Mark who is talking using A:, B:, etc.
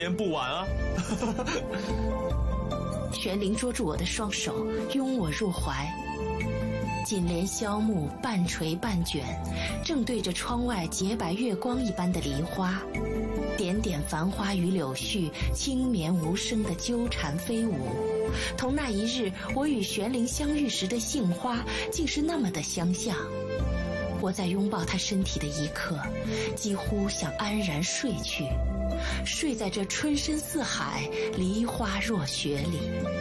A: 年不晚啊。
B: 玄灵捉住我的双手，拥我入怀。锦帘消暮，半垂半卷，正对着窗外洁白月光一般的梨花，点点繁花与柳絮轻绵无声地纠缠飞舞，同那一日我与玄灵相遇时的杏花竟是那么的相像。我在拥抱他身体的一刻，几乎想安然睡去，睡在这春深似海、梨花若雪里。